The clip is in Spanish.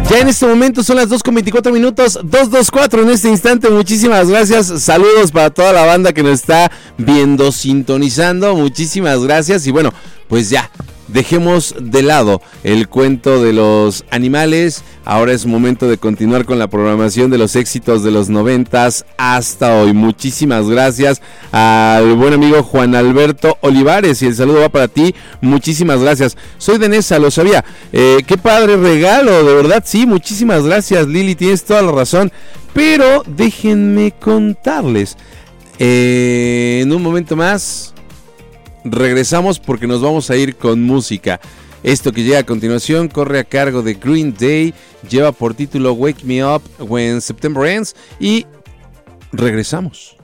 Ya en este momento son las 2:24 minutos, 2:24 en este instante. Muchísimas gracias, saludos para toda la banda que nos está viendo, sintonizando. Muchísimas gracias y bueno, pues ya. Dejemos de lado el cuento de los animales. Ahora es momento de continuar con la programación de los éxitos de los 90s hasta hoy. Muchísimas gracias al buen amigo Juan Alberto Olivares y el saludo va para ti. Muchísimas gracias. Soy de Nesa, lo sabía. Qué padre regalo, de verdad, sí, muchísimas gracias, Lili, tienes toda la razón. Pero déjenme contarles. En un momento más regresamos porque nos vamos a ir con música. Esto que llega a continuación corre a cargo de Green Day, lleva por título Wake Me Up When September Ends y regresamos.